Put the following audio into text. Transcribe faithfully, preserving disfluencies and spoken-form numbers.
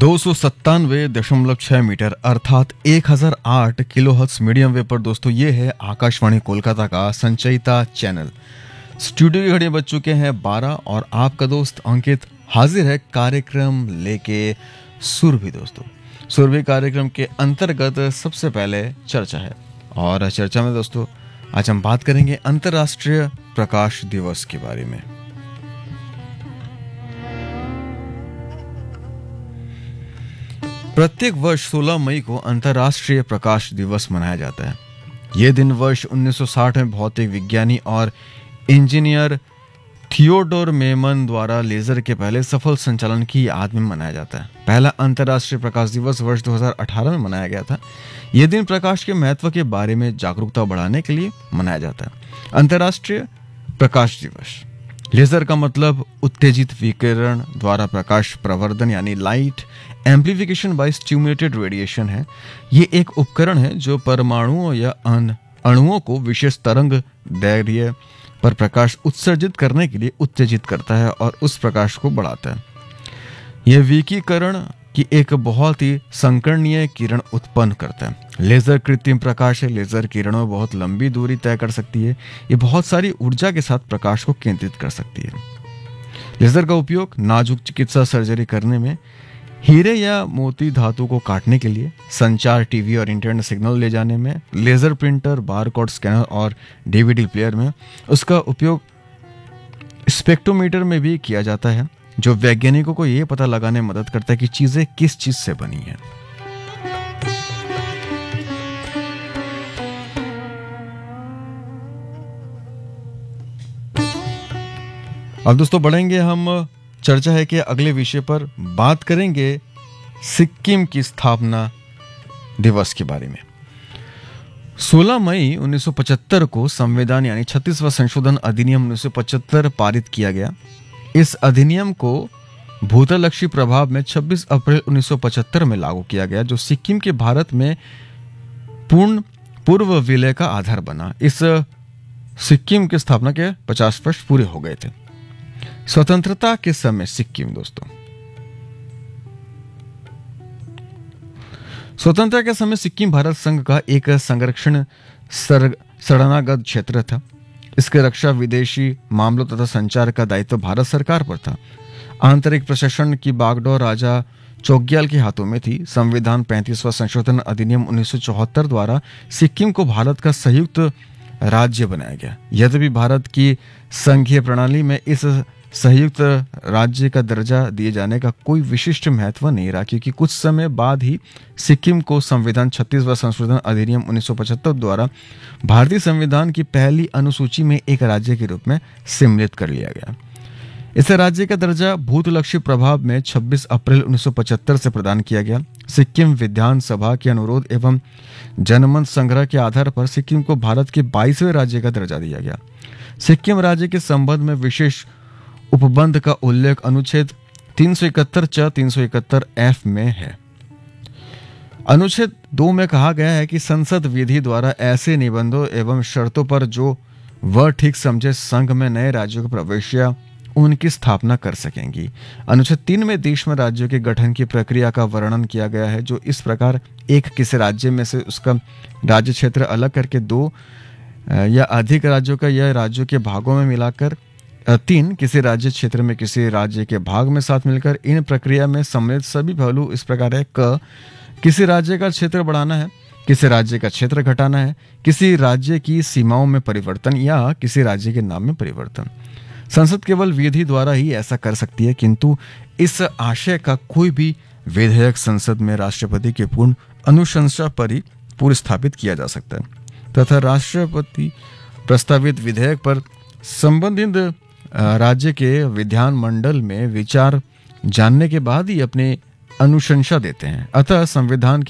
दो सौ सत्तानवे दशमलव छह मीटर अर्थात एक हज़ार आठ किलोहर्ट्ज मीडियम वेव पर दोस्तों ये है आकाशवाणी कोलकाता का संचयिता चैनल। स्टूडियो की घड़ी बज चुके हैं बारह और आपका दोस्त अंकित हाजिर है कार्यक्रम लेके सुरभि। दोस्तों सुरभि कार्यक्रम के अंतर्गत सबसे पहले चर्चा है और चर्चा में दोस्तों आज हम बात करेंगे अंतर्राष्ट्रीय प्रकाश दिवस के बारे में। प्रत्येक वर्ष सोलह मई को अंतर्राष्ट्रीय प्रकाश दिवस मनाया जाता है। यह दिन वर्ष उन्नीस सौ साठ में भौतिक विज्ञानी और इंजीनियर थियोडोर मेमन द्वारा लेजर के पहले सफल संचालन की याद में मनाया जाता है। पहला अंतर्राष्ट्रीय प्रकाश दिवस वर्ष दो हज़ार अठारह में मनाया गया था। यह दिन प्रकाश के महत्व के बारे में जागरूकता बढ़ाने के लिए मनाया जाता है। अंतर्राष्ट्रीय प्रकाश दिवस, लेजर का मतलब उत्तेजित विकिरण द्वारा प्रकाश प्रवर्धन यानी light amplification by stimulated radiation है। ये एक उपकरण है जो परमाणुओं या अणुओं को विशेष तरंग दैर्ध्य पर प्रकाश उत्सर्जित करने के लिए उत्तेजित करता है और उस प्रकाश को बढ़ाता है। यह विकिरण की एक बहुत ही संकीर्णीय किरण उत्पन्न करता है। लेजर कृत्रिम प्रकाश है। लेजर किरणों बहुत लंबी दूरी तय कर सकती है। ये बहुत सारी ऊर्जा के साथ प्रकाश को केंद्रित कर सकती है। लेजर का उपयोग नाजुक चिकित्सा सर्जरी करने में, हीरे या मोती धातु को काटने के लिए, संचार, टीवी और इंटरनेट सिग्नल ले जाने में, लेजर प्रिंटर, बारकोड स्कैनर और डीवीडी प्लेयर में उसका उपयोग स्पेक्ट्रोमीटर में भी किया जाता है, जो वैज्ञानिकों को यह पता लगाने में मदद करता है कि चीजें किस चीज से बनी हैं। अब दोस्तों बढ़ेंगे हम, चर्चा है कि अगले विषय पर बात करेंगे सिक्किम की स्थापना दिवस के बारे में। सोलह मई उन्नीस सौ पचहत्तर को संविधान यानी छत्तीसवां संशोधन अधिनियम उन्नीस सौ पचहत्तर पारित किया गया। इस अधिनियम को भूतलक्षी प्रभाव में छब्बीस अप्रैल उन्नीस सौ पचहत्तर में लागू किया गया, जो सिक्किम के भारत में पूर्ण पूर्व विलय का आधार बना। इस सिक्किम की स्थापना के पचास वर्ष पूरे हो गए थे। स्वतंत्रता के समय सिक्किम दोस्तों स्वतंत्रता के समय सिक्किम भारत संघ का एक संरक्षण शरणागत क्षेत्र था। इसके रक्षा, विदेशी मामलों तथा संचार का दायित्व भारत सरकार पर था। आंतरिक प्रशासन की बागडोर राजा चोग्याल के हाथों में थी। संविधान पैंतीसवां संशोधन अधिनियम उन्नीस सौ चौहत्तर द्वारा सिक्किम को भारत का संयुक्त राज्य बनाया गया। यद्यपि भारत की संघीय प्रणाली में इस संयुक्त राज्य का दर्जा दिए जाने का कोई विशिष्ट महत्व नहीं रहा, क्योंकि कुछ समय बाद ही सिक्किम को संविधान छत्तीसवां संशोधन अधिनियम उन्नीस सौ पचहत्तर द्वारा भारतीय संविधान की पहली अनुसूची में एक राज्य के रूप में सम्मिलित कर लिया गया। इस राज्य का दर्जा भूतलक्षी प्रभाव में छब्बीस अप्रैल उन्नीस सौ पचहत्तर से प्रदान किया गया। सिक्किम विधानसभा के अनुरोध एवं जनमत संग्रह के आधार पर सिक्किम को भारत के बाईसवें राज्य का दर्जा दिया गया। सिक्किम राज्य के संबंध में विशेष उपबंध का उल्लेख अनुच्छेद तीन सौ इकहत्तर च तीन सौ इकहत्तर एफ में है। अनुच्छेद दो में कहा गया है कि संसद विधि द्वारा ऐसे निबंधों एवं शर्तों पर जो वह ठीक समझे संघ में नए राज्यों का प्रवेश या उनकी स्थापना कर सकेंगी। अनुच्छेद तीन में देश में राज्यों के गठन की प्रक्रिया का वर्णन किया गया है, जो इस प्रकार एक किसी राज्य में से उसका राज्य क्षेत्र अलग करके दो या अधिक राज्यों का या राज्यों के भागों में मिलाकर, तीन किसी राज्य क्षेत्र में किसी राज्य के भाग में साथ मिलकर। इन प्रक्रिया में सम्मिलित सभी पहलू इस प्रकार है: क किसी राज्य का क्षेत्र बढ़ाना है, किसी राज्य का क्षेत्र घटाना है, किसी राज्य की सीमाओं में परिवर्तन या किसी राज्य के नाम में परिवर्तन। संसद केवल विधि द्वारा ही ऐसा कर सकती है, किंतु इस आशय का कोई भी विधेयक संसद में राष्ट्रपति के पूर्ण अनुशंसा पर ही पूर्व स्थापित किया जा सकता है तथा राष्ट्रपति प्रस्तावित विधेयक पर संबंधित राज्य के विधान मंडल में विचार जानने के बाद ही अपने अनुशंसा देते हैं। अतः संविधान के